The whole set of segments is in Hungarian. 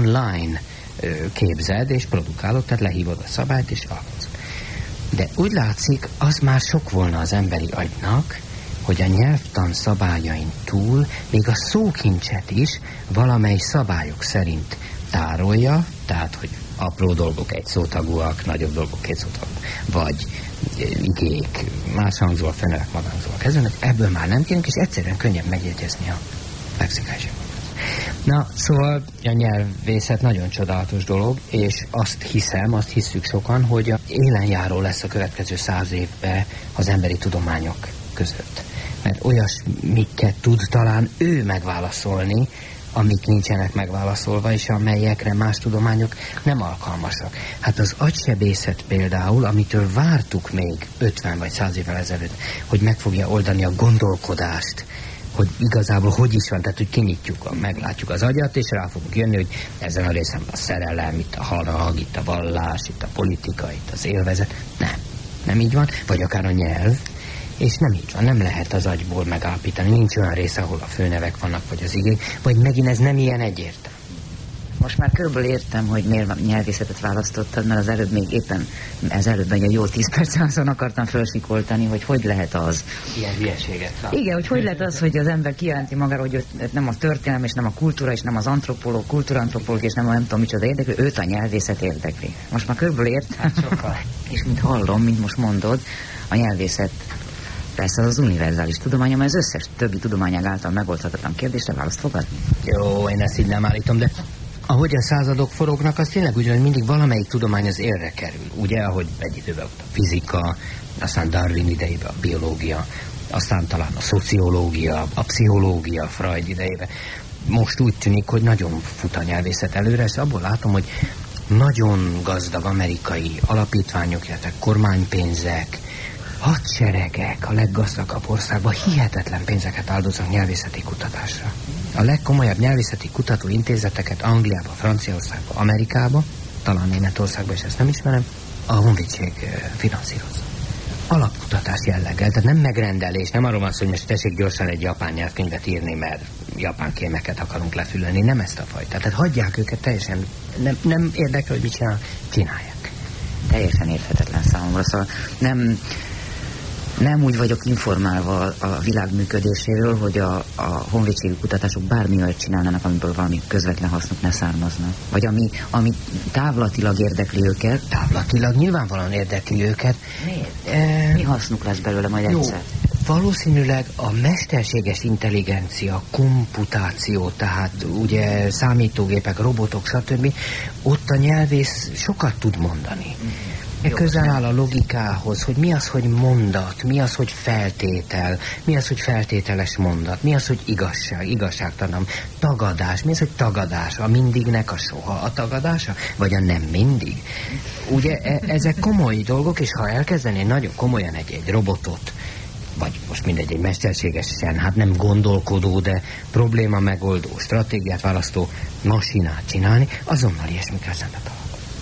online képzeld és produkálod, tehát lehívod a szabályt és alkalmazod. De úgy látszik, az már sok volna az emberi agynak, hogy a nyelvtan szabályain túl még a szókincset is valamely szabályok szerint tárolja, tehát, hogy apró dolgok egy szótagúak, nagyobb dolgok két szótagúak, vagy igék, más hangzóak, fenelek, magánzóak kezdenek, ebből már nem kérünk, és egyszerűen könnyebb megjegyezni a lexikálisan. Na, szóval a nyelvészet nagyon csodálatos dolog, és azt hiszük sokan, hogy élenjáró lesz a következő 100 évben az emberi tudományok között. Mert olyasmiket tud talán ő megválaszolni, amik nincsenek megválaszolva, és amelyekre más tudományok nem alkalmasak. Hát az agysebészet például, amitől vártuk még 50 vagy 100 évvel ezelőtt, hogy meg fogja oldani a gondolkodást, hogy igazából hogy is van, tehát hogy kinyitjuk, meglátjuk az agyat, és rá fogunk jönni, hogy ezen a részen a szerelem, itt a harag, itt a vallás, itt a politika, itt az élvezet. Nem így van, vagy akár a nyelv, és nem így van, nem lehet az agyból megállapítani, nincs olyan rész, ahol a főnevek vannak, vagy az igék, vagy megint ez nem ilyen egyértelmű. Most már körülbelül értem, hogy miért nyelvészetet választottad, mert az előbb még éppen, egy jó 10 percen azon akartam felsikoltani, hogy lehet az. Ilyen hülyeséget. Igen, hogy lehet az, hogy az ember kijelenti magára, hogy nem a történelem, és nem a kultúra, és nem az antropológ, kultúrantropológ, és nem a nem tudom micsoda érdekli, őt a nyelvészet érdekli. Most már körülbelül értem. Sokkal. És mint hallom, mint most mondod, a nyelvészet persze az univerzális tudomány, amely az összes többi tudományág által megoldhatatlan kérdésre választ fogad. Jó, én ezt így nem állítom, de ahogy a századok forognak, az tényleg úgy, hogy mindig valamelyik tudomány az élre kerül. Ugye, ahogy egy időben a fizika, aztán Darwin idejében a biológia, aztán talán a szociológia, a pszichológia Freud idejében. Most úgy tűnik, hogy nagyon fut a nyelvészet előre, és abból látom, hogy nagyon gazdag amerikai alapítványok, illetve kormánypénzek, hadseregek a leggazdagabb országban hihetetlen pénzeket áldoznak nyelvészeti kutatásra. A legkomolyabb nyelvészeti kutatóintézeteket Angliába, Franciaországba, Amerikába, talán Németországban, és ezt nem ismerem, a honvédség finanszírozza. Alapkutatás jelleggel, tehát nem megrendelés, nem arról van szó, hogy most tessék gyorsan egy japán nyelvkönyvet írni, mert japán kémeket akarunk lefülelni, nem ezt a fajtát. Tehát hagyják őket teljesen, nem érdekel, hogy mit csinálják. Teljesen érthetetlen számomra, szóval nem úgy vagyok informálva a világ működéséről, hogy a honvédségi kutatások bármi olyat csinálnának, amiből valami közvetlen hasznuk ne származnak. Vagy ami távlatilag érdekli őket. Távlatilag nyilvánvalóan érdekli őket. Miért? Mi hasznuk lesz belőle majd egyszer? Valószínűleg a mesterséges intelligencia, komputáció, tehát ugye számítógépek, robotok, stb. Ott a nyelvész sokat tud mondani. Közel áll a logikához, hogy mi az, hogy mondat, mi az, hogy feltétel, mi az, hogy feltételes mondat, mi az, hogy igazságtalan, tagadás, mi az, hogy tagadás, a mindignek a soha a tagadása, vagy a nem mindig. Ugye ezek komoly dolgok, és ha elkezdené nagyon komolyan egy robotot, vagy most mindegy, egy mesterségesen, hát nem gondolkodó, de probléma megoldó, stratégiát választó masinát csinálni, azonnal ilyesmikkel szembe talál.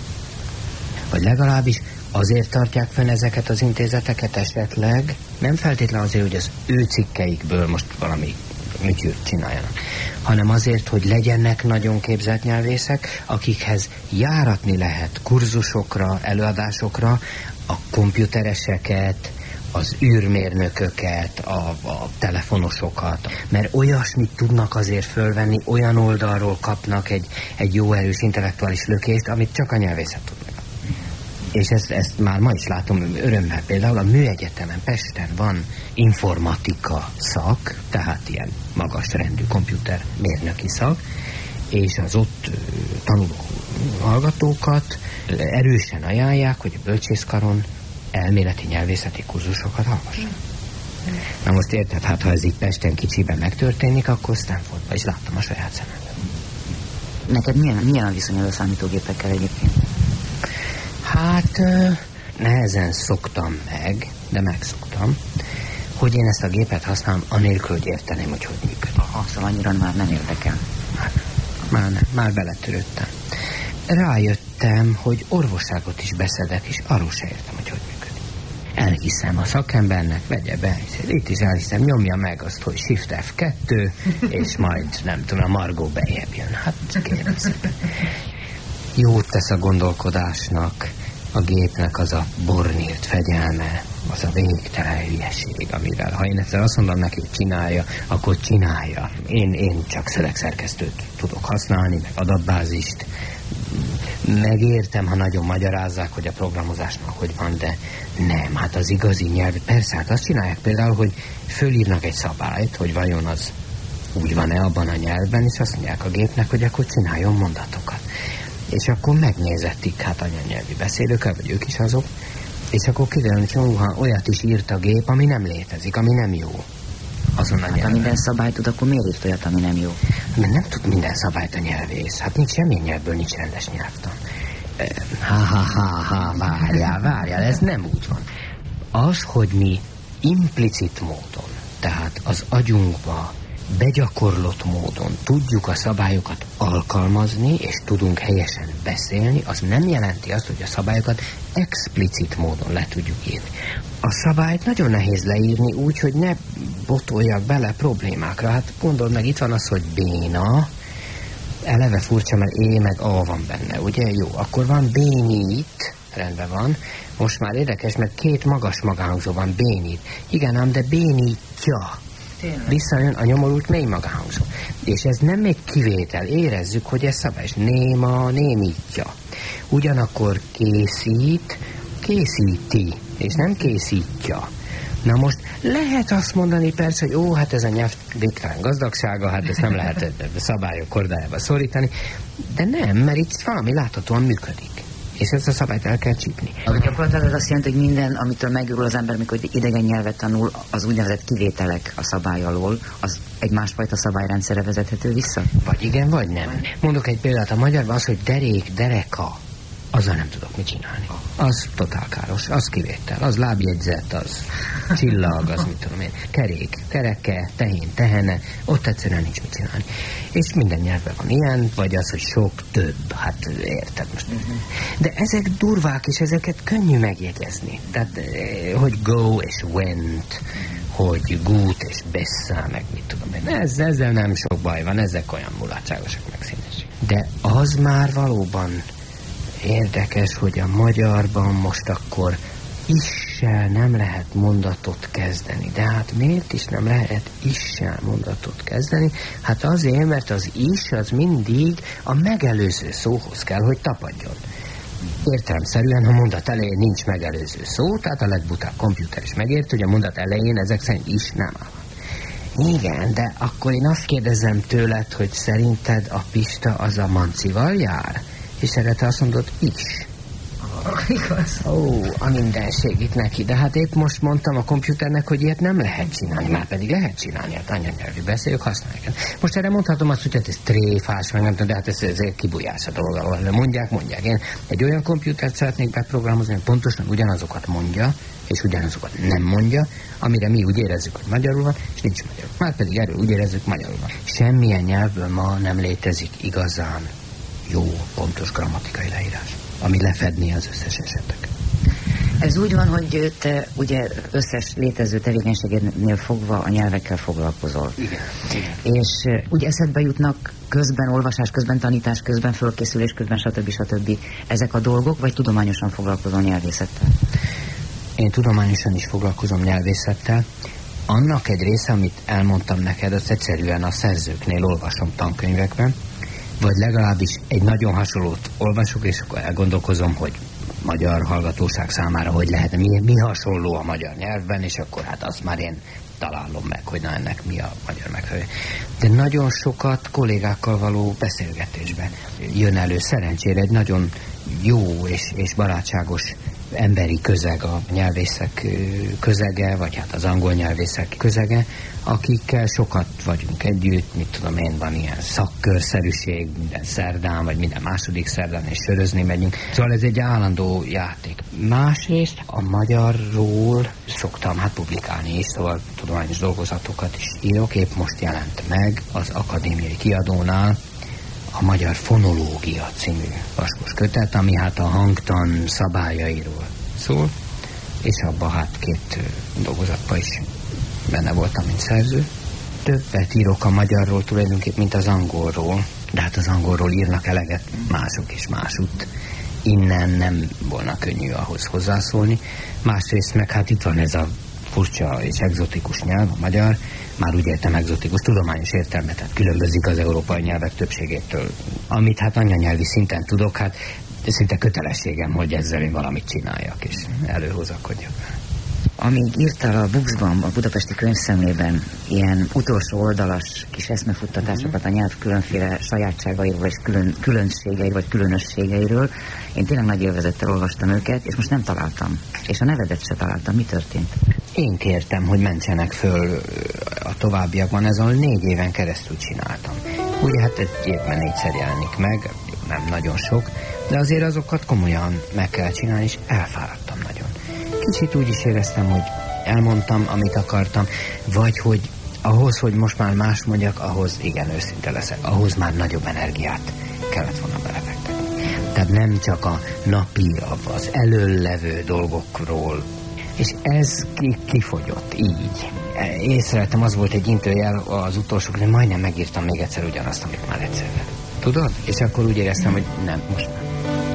Vagy legalábbis azért tartják fenn ezeket az intézeteket esetleg, nem feltétlenül azért, hogy az ő cikkeikből most valami műtyűrt csináljanak, hanem azért, hogy legyenek nagyon képzett nyelvészek, akikhez járatni lehet kurzusokra, előadásokra, a komputereseket, az űrmérnököket, a telefonosokat, mert olyasmit tudnak azért fölvenni, olyan oldalról kapnak egy jó erős intellektuális lökést, amit csak a nyelvészet tud meg. És ezt már ma is látom örömmel. Például a Műegyetemen Pesten van informatika szak, tehát ilyen magas rendű komputermérnöki szak, és az ott tanuló hallgatókat erősen ajánlják, hogy a bölcsészkaron elméleti nyelvészeti kurzusokat hallgassanak. Na most érted, hát ha ez így Pesten kicsiben megtörténik, akkor Stanfordban is láttam a saját szememben. Neked milyen a viszonyod a számítógépekkel egyébként? Hát nehezen szoktam meg, de megszoktam, hogy én ezt a gépet használom anélkül, hogy érteném, hogy működik. Aha, szóval annyira már nem érdekel. Már beletörődtem. Rájöttem, hogy orvosságot is beszedek, és arról se értem, hogy működik. elhiszem a szakembernek, vegye be, itt is elhiszem, nyomja meg azt, hogy Shift F2, és majd, nem tudom, a Margó bejebb jön. Hát kérem szépen. Jót tesz a gondolkodásnak, a gépnek az a bornírt fegyelme, az a végtelen hülyeség, amivel ha én egyszer azt mondom neki, hogy csinálja, akkor csinálja. Én csak szövegszerkesztőt tudok használni, meg adatbázist. Megértem, ha nagyon magyarázzák, hogy a programozásnak hogy van, de nem, hát az igazi nyelv, persze, hát azt csinálják például, hogy fölírnak egy szabályt, hogy vajon az úgy van-e abban a nyelvben, és azt mondják a gépnek, hogy akkor csináljon mondatokat. És akkor megnézettik hát anyanyelvi beszélőkkel, vagy ők is azok, és akkor kiderül, hogy olyat is írt a gép, ami nem létezik, ami nem jó. Azon a nyelven. Ha minden szabályt tud, akkor miért írt olyat, ami nem jó? Mert nem tud minden szabályt a nyelvész. Hát nincs semmilyen nyelvből, nincs rendes nyelvtan. Várjál, ez nem úgy van. Az, hogy mi implicit módon, tehát az agyunkba begyakorlott módon tudjuk a szabályokat alkalmazni, és tudunk helyesen beszélni, az nem jelenti azt, hogy a szabályokat explicit módon le tudjuk írni. A szabályt nagyon nehéz leírni úgy, hogy ne botoljak bele problémákra. Hát gondold meg, itt van az, hogy béna, eleve furcsa, mert é meg a van benne, ugye? Jó, akkor van bénít, rendben van. Most már érdekes, mert két magas magánhangzó van, bénít. Igen ám, de bénítja. Visszajön a nyomorult mély magánhangzó. És ez nem egy kivétel, érezzük, hogy ez szabályos. Néma, némítja. Ugyanakkor készít, készíti, és nem készítja. Na most lehet azt mondani persze, hogy ó, hát ez a nyelv végtelen gazdagsága, hát ezt nem lehet szabályok kordájába szorítani, de nem, mert itt valami láthatóan működik. És ezt a szabályt el kell csípni. Gyakorlatilag ez azt jelenti, hogy minden, amitől megőrül az ember, mikor idegen nyelvet tanul, az úgynevezett kivételek a szabály alól, az egy másfajta szabályrendszerre vezethető vissza? Vagy igen, vagy nem. Mondok egy példát, a magyarban az, hogy derék, dereka, azzal nem tudok mit csinálni. Az totál káros, az kivétel, az lábjegyzet, az csillag, az mit tudom én, kerék, kereke, tehén, tehene, ott egyszerűen nincs mit csinálni. És minden nyelvben van ilyen, vagy az, hogy sok, több, hát érted most. De ezek durvák, és ezeket könnyű megjegyezni. Tehát, hogy go és went, hogy gut és bessa, meg mit tudom én. Ezzel nem sok baj van, ezek olyan mulatságosak, meg színesek. De az már valóban érdekes, hogy a magyarban most akkor issel nem lehet mondatot kezdeni. De hát miért is nem lehet issel mondatot kezdeni? Hát azért, mert az is az mindig a megelőző szóhoz kell, hogy tapadjon. Értelemszerűen, ha mondat elején nincs megelőző szó, tehát a legbutább komputer is megért, hogy a mondat elején ezek szerint is nem áll. Igen, de akkor én azt kérdezem tőled, hogy szerinted a Pista az a Mancival jár? És erre te azt mondod, is. Igaz. Ó, a mindenség itt neki. De hát épp most mondtam a komputernek, hogy ilyet nem lehet csinálni. Már pedig lehet csinálni, hát anyanyelvű beszélők használják. Most erre mondhatom azt, hogy hát ez tréfás, meg nem tudom, de hát ez kibújás a dolga. Mondják. Én egy olyan komputert szeretnék beprogramozni, hogy pontosan ugyanazokat mondja, és ugyanazokat nem mondja, amire mi úgy érezzük, hogy magyarul van, és nincs magyarul. Már pedig erről úgy érezzük, magyarul van. Semmilyen nyelvből ma nem létezik igazán jó, pontos grammatikai leírás, ami lefedné az összes eseteket. Ez úgy van, hogy te ugye összes létező tevékenységednél fogva a nyelvekkel foglalkozol. Igen. És ugye eszedbe jutnak közben, olvasás közben, tanítás közben, fölkészülés közben, stb. Ezek a dolgok, vagy tudományosan foglalkozol nyelvészettel? Én tudományosan is foglalkozom nyelvészettel. Annak egy része, amit elmondtam neked, az egyszerűen a szerzőknél olvasom tankönyvekben, vagy legalábbis egy nagyon hasonlót olvasok, és akkor elgondolkozom, hogy magyar hallgatóság számára hogy lehet, mi hasonló a magyar nyelvben, és akkor hát azt már én találom meg, hogy na ennek mi a magyar megfelelő. De nagyon sokat kollégákkal való beszélgetésben jön elő szerencsére egy nagyon jó és barátságos emberi közeg, a nyelvészek közege, vagy hát az angol nyelvészek közege, akikkel sokat vagyunk együtt, mit tudom én, van ilyen szakkörszerűség, minden szerdán, vagy minden második szerdán, és sörözni megyünk. Szóval ez egy állandó játék. Másrészt a magyarról szoktam hát publikálni is, szóval tudományos dolgozatokat is írok, épp most jelent meg az akadémiai kiadónál a Magyar Fonológia című vaskos kötet, ami hát a hangtan szabályairól szól, és abban hát 2 dolgozatban is benne voltam, mint szerző. Többet írok a magyarról tulajdonképpen, mint az angolról, de hát az angolról írnak eleget mások is másutt. Innen nem volna könnyű ahhoz hozzászólni. Másrészt meg hát itt van ez a furcsa és egzotikus nyelv, a magyar, már úgy értem egzotikus, tudományos értelme, tehát különbözik az európai nyelvek többségétől. Amit hát anyanyelvi szinten tudok, hát szinte kötelességem, hogy ezzel én valamit csináljak, és előhozakodjak. Amíg írtál a Buxban, a Budapesti Könyvszemlében ilyen utolsó oldalas kis eszmefuttatásokat a nyelv különféle sajátságairól és különbségeiről vagy különösségeiről, én tényleg nagy élvezettel olvastam őket, és most nem találtam. És a nevedet se találtam. Mi történt? Én kértem, hogy mentsenek föl a továbbiakban, ezzel 4 éven keresztül csináltam. Ugye hát egy évben 4-szer jelenik meg, nem nagyon sok, de azért azokat komolyan meg kell csinálni, és elfáradtam nagyon. Kicsit úgy is éreztem, hogy elmondtam, amit akartam, vagy hogy ahhoz, hogy most már más mondjak, ahhoz igen, őszinte leszek, ahhoz már nagyobb energiát kellett volna belefektetni. Tehát nem csak a napi, az előlevő dolgokról, és ez kifogyott így. Észreltem, az volt egy intőjel az utolsó, hogy majdnem megírtam még egyszer ugyanazt, amit már egyszer. Tudod? És akkor úgy éreztem, hogy nem, most nem.